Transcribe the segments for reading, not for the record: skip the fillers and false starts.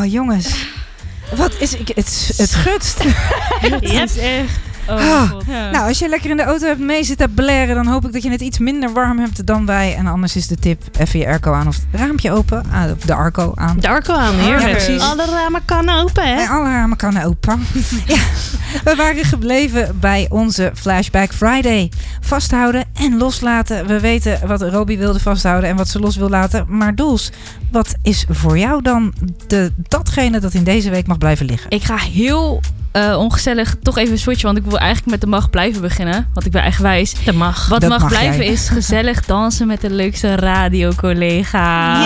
Oh, jongens. Wat is het gutst. Het is echt... God. Ja. Nou, als je lekker in de auto hebt mee zitten blaren, dan hoop ik dat je het iets minder warm hebt dan wij. En anders is de tip, even je airco aan of het raampje open. Of de arco aan. De arco aan, heerlijk. Ja, precies. Alle ramen kannen open, hè? En alle ramen kannen open. Ja, we waren gebleven bij onze Flashback Friday. Vasthouden en loslaten. We weten wat Robbie wilde vasthouden en wat ze los wil laten. Maar Doels, wat is voor jou dan datgene dat in deze week mag blijven liggen? Ik ga heel ongezellig toch even switchen, want ik wil eigenlijk met de mag blijven beginnen. Want ik ben eigenwijs. Dat mag. Wat Dat mag blijven jij. is gezellig dansen met de leukste radiocollega's.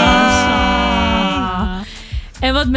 En wat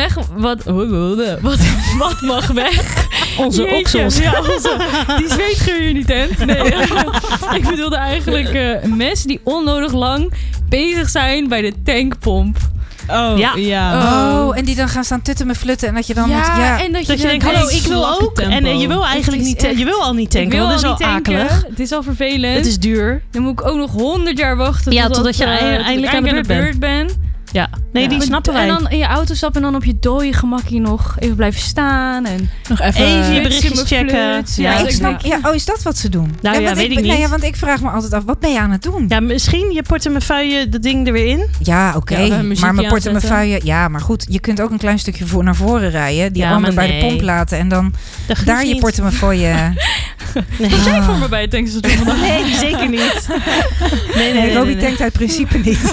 mag weg? Onze Jeetje, oksels. Ja, die zweetgeur je niet, hè? Nee. Ik bedoelde eigenlijk mensen die onnodig lang bezig zijn bij de tankpomp. Oh, ja. En die dan gaan staan tutten met flutten en dat je dan Ja, moet... Ja, en dat Dat je dan denkt, hallo, denkt, ik wil slakke ook. tempo. En je wil eigenlijk Het is niet echt- je wil al niet tanken, Ik wil want dat is al al niet tanken. akelig. Het is al vervelend. Het is duur. Dan moet ik ook nog 100 jaar wachten Ja, totdat je eindelijk aan de beurt ben. Ja. Nee, Ja. die snappen wij. En dan in je auto stappen en dan op je dode gemakje nog even blijven staan. En Nog even... Even je flutsen, berichtjes mijn checken. fluts. Ja, ik dat snap. denk Ja, is dat wat ze doen? Nou ja, want weet ik niet. Nee, want ik vraag me altijd af, wat ben je aan het doen? Ja, misschien je portefeuille dat ding er weer in. Ja, oké. Ja, een muziekje Maar mijn aanzetten. portefeuille... Ja, maar goed. Je kunt ook een klein stukje naar voren rijden. Die Ja, ander maar bij de nee. pomp laten. En dan Dat daar hoeft je niet. portefeuille... Nee. Was jij voor me bij het tankstation vandaag? Nee, zeker niet. Nee, Robbie tankt uit principe niet.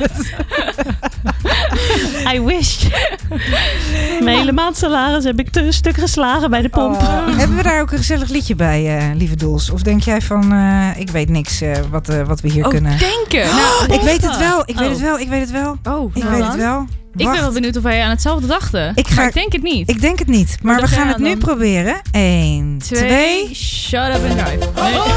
I wish. Mijn hele maandsalaris heb ik te stuk geslagen bij de pomp. Hebben we daar ook een gezellig liedje bij, lieve Doels? Of denk jij van, ik weet niks wat we hier kunnen... Denken. Ik weet het wel, ik weet Oh. het wel, ik weet het wel. Oh, Ik nou weet dan. het wel. Ik ben wel Wacht. benieuwd of wij aan hetzelfde dachten. Maar ik denk het niet. Ik denk het niet, maar we dan gaan gaan het we nu dan. proberen. 1, 2... Shut up and drive. Nee.